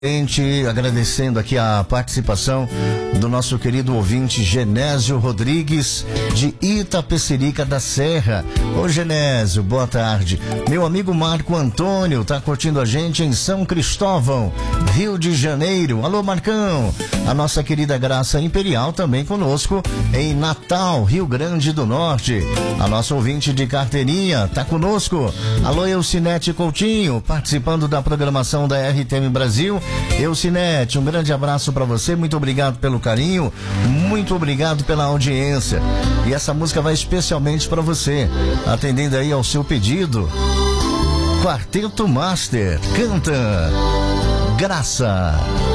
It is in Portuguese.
Agradecendo aqui a participação do nosso querido ouvinte Genésio Rodrigues de Itapecerica da Serra. Ô Genésio, boa tarde. Meu amigo Marco Antônio tá curtindo a gente em São Cristóvão, Rio de Janeiro. Alô Marcão. A nossa querida Graça Imperial também conosco em Natal, Rio Grande do Norte. A nossa ouvinte de carteirinha tá conosco. Alô Eucinete Coutinho, participando da programação da RTM Brasil. Eucinete, um grande abraço para você, muito obrigado pelo carinho, muito obrigado pela audiência. E essa música vai especialmente para você, atendendo aí ao seu pedido. Quarteto Master, canta Graça.